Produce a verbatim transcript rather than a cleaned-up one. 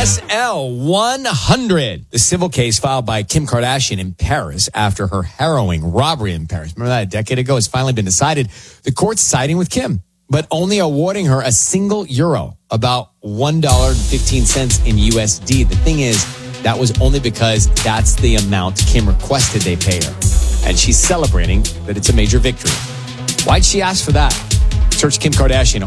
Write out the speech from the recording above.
S L one hundred, the civil case filed by Kim Kardashian in Paris after her harrowing robbery in Paris. Remember that a decade ago? Has finally been decided. The court's siding with Kim, but only awarding her a single euro, about one dollar and fifteen cents in U S D. The thing is, that was only because that's the amount Kim requested they pay her. And she's celebrating that it's a major victory. Why'd she ask for that? Search Kim Kardashian